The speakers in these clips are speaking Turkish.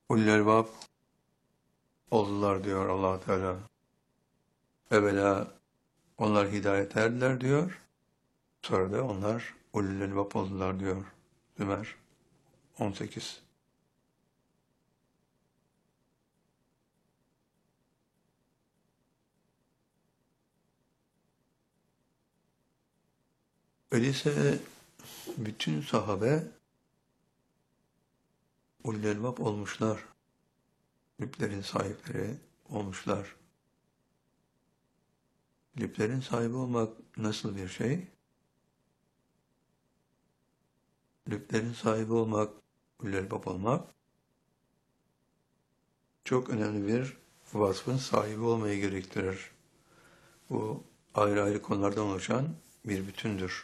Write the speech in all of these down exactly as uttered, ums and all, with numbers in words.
Ulul elbab oldular diyor Allah Teala. Evvela onlar hidayet erdiler diyor. Sonra da onlar ulul elbab oldular diyor. Zümer on sekiz. Öyleyse bütün sahabe ulul elbab olmuşlar. Lüblerin sahipleri olmuşlar. Lüblerin sahibi olmak nasıl bir şey? Lüblerin sahibi olmak, ulul elbab olmak, çok önemli bir vasfın sahibi olmayı gerektirir. Bu ayrı ayrı konulardan oluşan bir bütündür.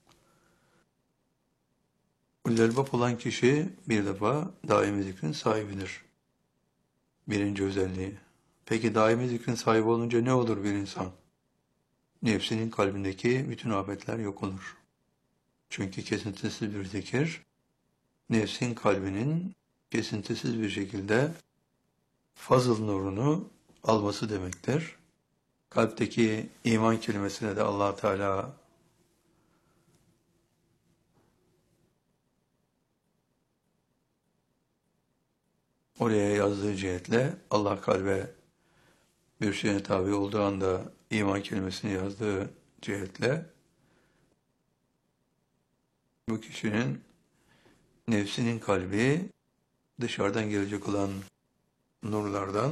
Ulul elbab olan kişi bir defa daimi zikrin sahibidir. Birinci özelliği. Peki daimi zikrin sahibi olunca ne olur bir insan? Nefsinin kalbindeki bütün afetler yok olur. Çünkü kesintisiz bir zikir, nefsin kalbinin kesintisiz bir şekilde fazıl nurunu alması demektir. Kalpteki iman kelimesine de Allah Teala oraya yazdığı cihetle Allah kalbe bir şeye tabi olduğu anda iman kelimesini yazdığı cihetle bu kişinin nefsinin kalbi dışarıdan gelecek olan nurlardan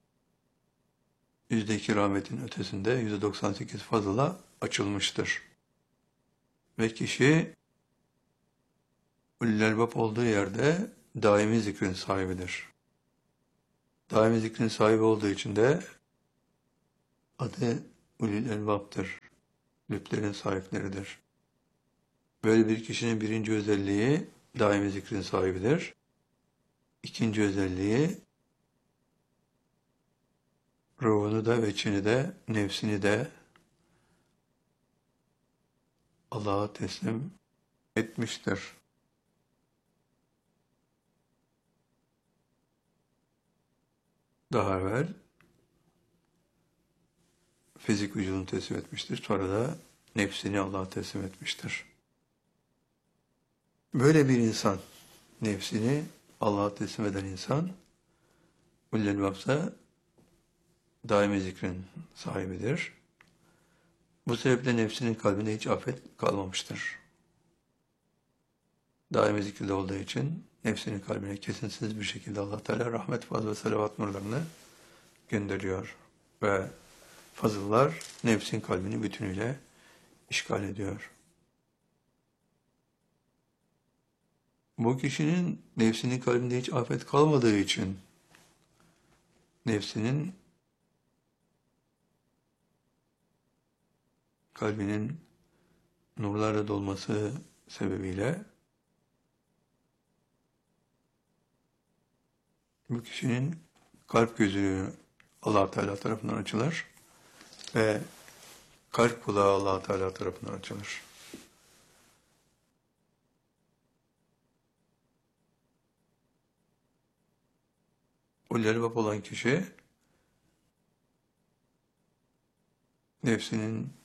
yüzde iki rahmetin ötesinde yüzde doksan sekiz fazla açılmıştır. Ve kişi ulul elbab olduğu yerde daimi zikrin sahibidir. Daimi zikrin sahibi olduğu için de adı ulul elbab'tır. Lüblerin sahipleridir. Böyle bir kişinin birinci özelliği daimi zikrin sahibidir. İkinci özelliği ruhunu da ve içini de nefsini de Allah'a teslim etmiştir. Daha evvel fizik vücudunu teslim etmiştir. Sonra da nefsini Allah'a teslim etmiştir. Böyle bir insan, nefsini Allah'a teslim eden insan, ulul elbab'sa daimi zikrin sahibidir. Bu sebeple nefsinin kalbinde hiç afet kalmamıştır. Daimi zikirde olduğu için nefsinin kalbine kesintisiz bir şekilde Allah Teala rahmet, fazl ve salavat nurlarını gönderiyor. Ve fazıllar nefsin kalbini bütünüyle işgal ediyor. Bu kişinin nefsinin kalbinde hiç afet kalmadığı için nefsinin kalbinin nurlarla dolması sebebiyle bu kişinin kalp gözü Allah Teala tarafından açılır ve kalp kulağı Allah Teala tarafından açılır. Ulul elbab olan kişi nefsinin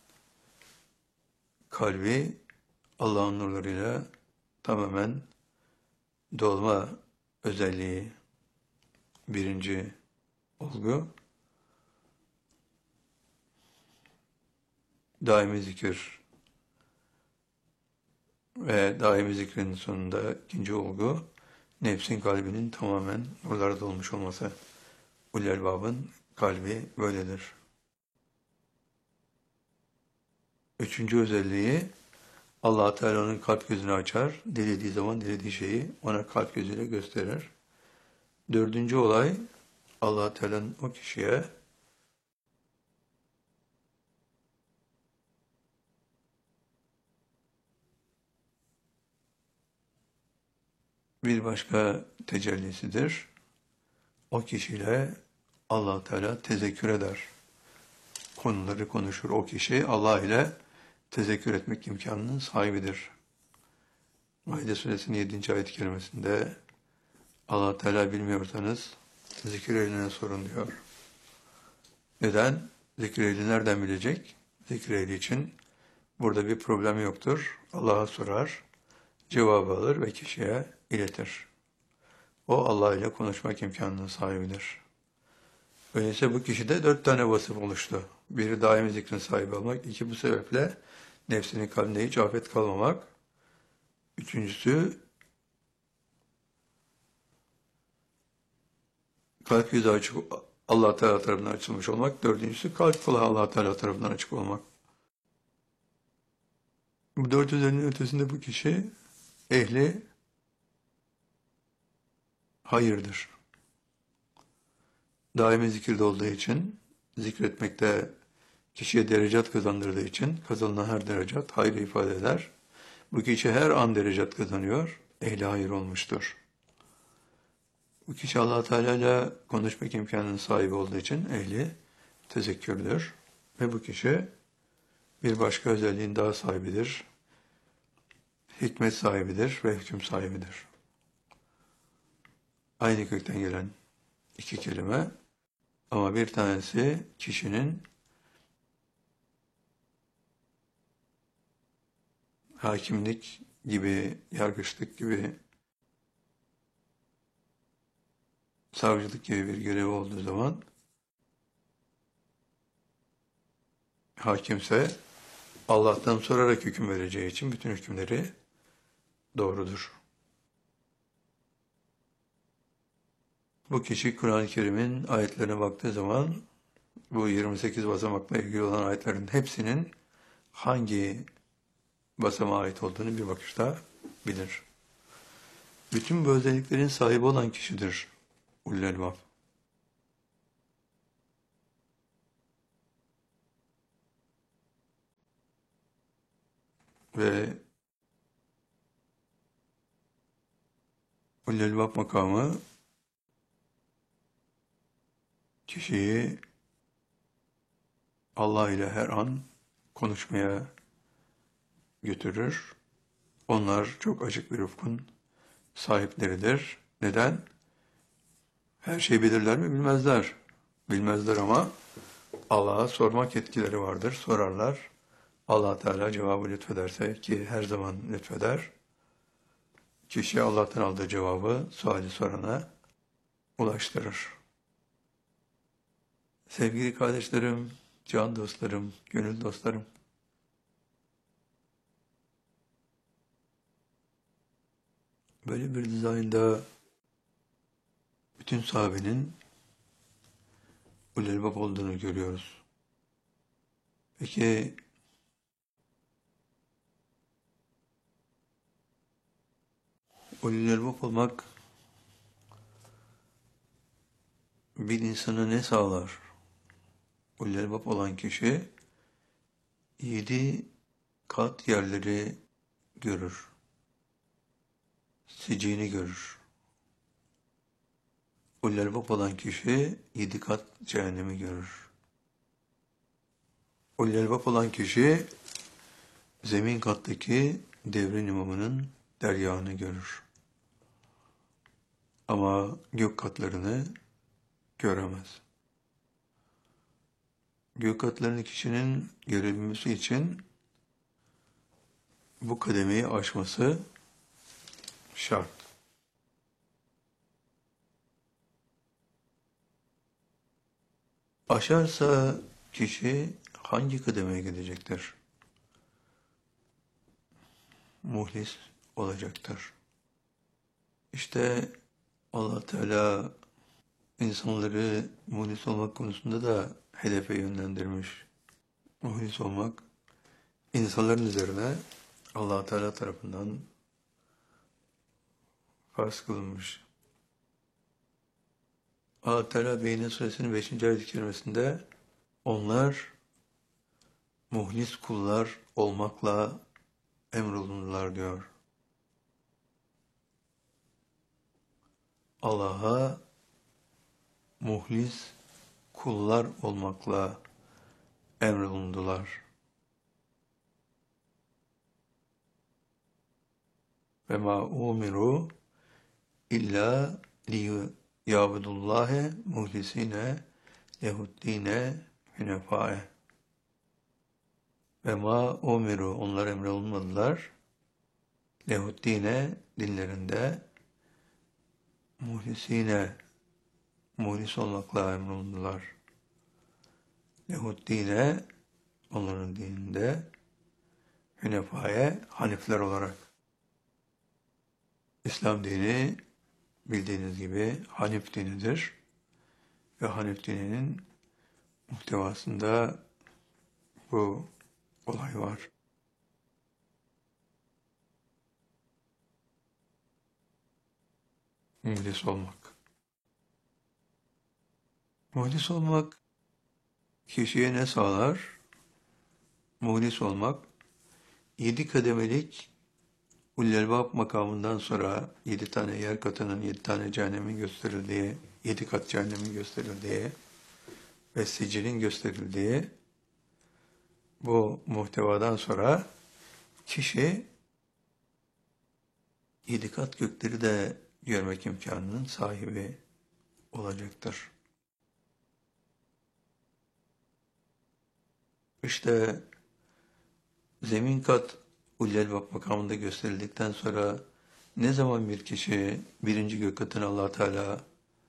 kalbi Allah'ın nurlarıyla tamamen dolma özelliği birinci olgu. Daimi zikir ve daimi zikrin sonunda ikinci olgu nefsin kalbinin tamamen nurlara dolmuş olması. Ulul elbab'ın kalbi böyledir. Üçüncü özelliği Allah Teala'nın kalp gözünü açar. Dilediği zaman dilediği şeyi ona kalp gözüyle gösterir. Dördüncü olay Allah Teala'nın o kişiye bir başka tecellisidir. O kişiyle Allah Teala tezekkür eder. Konuları konuşur. O kişi Allah ile tezekkür etmek imkanının sahibidir. Maide suresinin yedinci ayet-i kerimesinde Allah Teala bilmiyorsanız zikir ehline sorun diyor. Neden? Zikir ehli nereden bilecek? Zikir ehli için burada bir problem yoktur. Allah'a sorar, cevabı alır ve kişiye iletir. O Allah ile konuşmak imkanının sahibidir. Öyleyse bu kişide dört tane vasıf oluştu. Biri daimi zikrin sahibi olmak, iki bu sebeple nefsinin kalbinde hiç afet kalmamak. Üçüncüsü kalp yüzü açık Allah Teala tarafından açılmış olmak. Dördüncüsü kalp kulağı Allah Teala tarafından açık olmak. Bu dört özelliğin ötesinde bu kişi ehli hayırdır. Daimi zikirde olduğu için, zikretmekte kişiye derecat kazandırdığı için kazanılan her derecat hayrı ifade eder. Bu kişi her an derecat kazanıyor, ehli hayır olmuştur. Bu kişi Allah Teala ile konuşmak imkanının sahibi olduğu için ehli tezekkürdür. Ve bu kişi bir başka özelliğin daha sahibidir. Hikmet sahibidir ve hüküm sahibidir. Aynı kökten gelen iki kelime ama bir tanesi kişinin hakimlik gibi, yargıçlık gibi, savcılık gibi bir görevi olduğu zaman hakimse Allah'tan sorarak hüküm vereceği için bütün hükümleri doğrudur. Bu kişi Kur'an-ı Kerim'in ayetlerine baktığı zaman bu yirmi sekiz basamakla ilgili olan ayetlerin hepsinin hangi basamağa ait olduğunu bir bakışta bilir. Bütün bu özelliklerin sahibi olan kişidir ulul elbab. Ve ulul elbab makamı kişiyi Allah ile her an konuşmaya götürür. Onlar çok açık bir ufkun sahipleridir. Neden? Her şeyi bilirler mi? Bilmezler. Bilmezler ama Allah'a sormak yetkileri vardır. Sorarlar. Allah Teala cevabı lütfederse ki her zaman lütfeder. Kişi Allah'tan aldığı cevabı suali sorana ulaştırır. Sevgili kardeşlerim, can dostlarım, gönül dostlarım. Böyle bir dizaynda bütün sahabenin ulul elbab olduğunu görüyoruz. Peki ulul elbab olmak bir insana ne sağlar? Ulul elbab olan kişi yedi kat yerleri görür. Sicini görür. Ulul elbab olan kişi yedi kat cehennemi görür. Ulul elbab olan kişi zemin kattaki devrin imamının deryağını görür. Ama gök katlarını göremez. Gök katlarını kişinin görebilmesi için bu kademeyi aşması şart. Aşarsa kişi hangi kademeye gidecektir? Muhlis olacaktır. İşte Allah Teala insanları muhlis olmak konusunda da hedefe yönlendirmiş. Muhlis olmak insanların üzerine Allah Teala tarafından farz kılınmış. Allah Teala Beyne Suresinin beşinci ayet-i kerimesinde onlar muhlis kullar olmakla emrolunurlar diyor. Allah'a muhlis kullar olmakla emrolundular. Ve ma umiru illa liyâbudullâhe muhlisîne lehuddîne hünefâe. Ve ma umiru, onlar emrolunmadılar. Lehuddîne, dinlerinde muhlisîne, muhlis olmakla emrolundular. Lehuddîne, onların dininde hünefâe, hanifler olarak. İslam dini bildiğiniz gibi Hanif dinidir. Ve Hanif dininin muhtevasında bu olay var. Muhlis olmak. Muhlis olmak kişiye ne sağlar? Muhlis olmak, yedi kademelik Ullelbab makamından sonra yedi tane yer katının, yedi tane cehennemin gösterildiği, yedi kat cehennemin gösterildiği ve sicilin gösterildiği bu muhtevadan sonra kişi yedi kat gökleri de görmek imkanının sahibi olacaktır. İşte zemin kat Ullelbab makamında gösterildikten sonra ne zaman bir kişi birinci gök katını Allah Teala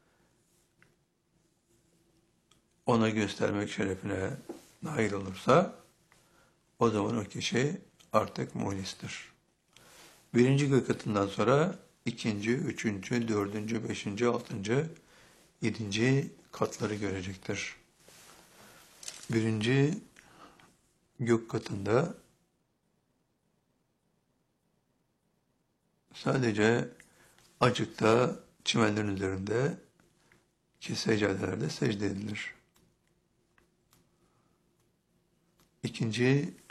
ona göstermek şerefine nail olursa o zaman o kişi artık muhlistir. Birinci gök katından sonra ikinci, üçüncü, dördüncü, beşinci, altıncı, yedinci katları görecektir. Birinci gök katında sadece acıkta çimenlerin üzerinde ki seccadelerde secde edilir. İkinci